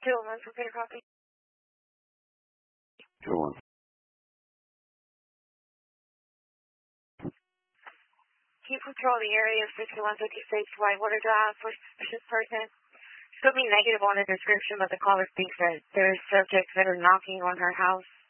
201 for Peter Coffee. 201. Can you patrol the area of 6156 Whitewater Drive for suspicious person? Put me negative on the description, but the caller thinks that there's subjects that are knocking on her house.